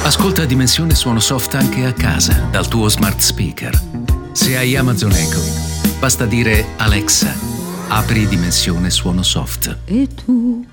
Ascolta Dimensione Suono Soft anche a casa dal tuo smart speaker. Se hai Amazon Echo, basta dire Alexa, apri Dimensione Suono Soft. E tu